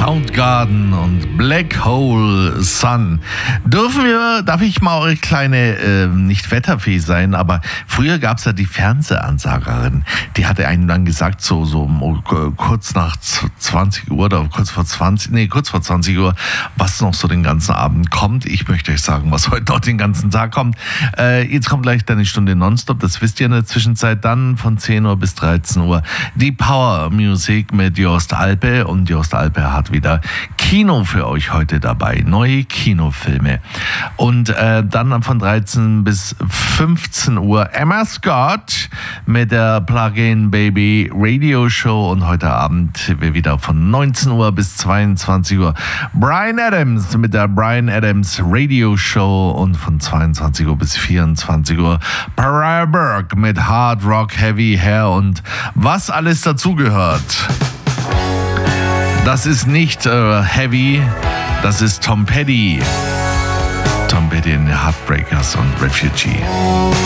Soundgarden und Black Hole Sun. Darf ich mal eure kleine, nicht wetterfee sein, aber früher gab es ja die Fernsehansagerin. Die hatte einen dann gesagt, so kurz nach 20 Uhr oder kurz vor 20 Uhr, was noch so den ganzen Abend kommt. Ich möchte euch sagen, was heute noch den ganzen Tag kommt. Jetzt kommt gleich eine Stunde Nonstop, das wisst ihr in der Zwischenzeit. Dann von 10 Uhr bis 13 Uhr die Power Music mit Jost Alpe. Und Jost Alpe hat wieder Kino für euch heute dabei. Neue Kinofilme. Und dann von 13 bis 15 Uhr Emma Scott mit der Plug-in Baby Radio Show. Und heute Abend wieder von 19 Uhr bis 22 Uhr Bryan Adams mit der Bryan Adams Radio Show. Und von 22 Uhr bis 24 Uhr Pariah Burke mit Hard Rock, Heavy Hair und was alles dazugehört. Das ist nicht Heavy, das ist Tom Petty. Tom Petty in den Heartbreakers und Refugee.